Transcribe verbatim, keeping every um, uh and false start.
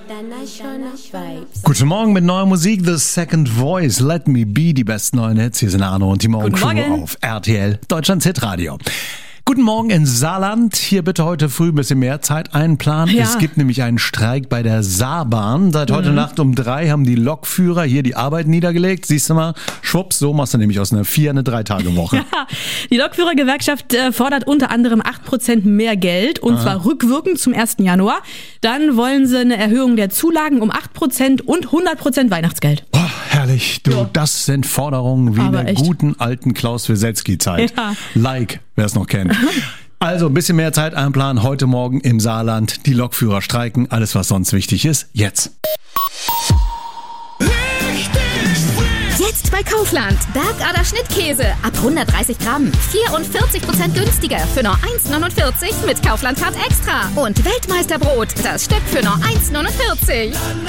International Vibes. Guten Morgen mit neuer Musik, The Second Voice, Let Me Be, die besten neuen Hits. Hier sind Arno und die Morgencrew auf R T L, Deutschlands Hitradio. Guten Morgen in Saarland. Hier bitte heute früh ein bisschen mehr Zeit einplanen. Ja. Es gibt nämlich einen Streik bei der Saarbahn. Seit heute Mhm. Nacht um drei haben die Lokführer hier die Arbeit niedergelegt. Siehst du mal, schwupps, so machst du nämlich aus einer Vier- eine Drei-Tage-Woche. Ja, die Lokführergewerkschaft äh, fordert unter anderem acht Prozent mehr Geld und Aha. zwar rückwirkend zum ersten Januar. Dann wollen sie eine Erhöhung der Zulagen um acht Prozent und hundert Prozent Weihnachtsgeld. Oh, herrlich. Du, Ja. das sind Forderungen wie in Aber der echt. guten alten Klaus Wieselski-Zeit. Ja. Like, wer es noch kennt. Also ein bisschen mehr Zeit einplanen. Heute Morgen im Saarland. Die Lokführer streiken. Alles, was sonst wichtig ist, jetzt. Jetzt bei Kaufland. Bergader Schnittkäse. Ab hundertdreißig Gramm. vierundvierzig Prozent günstiger. Für nur eins neunundvierzig mit Kaufland Card Extra. Und Weltmeisterbrot. Das Stück für nur eins neunundvierzig.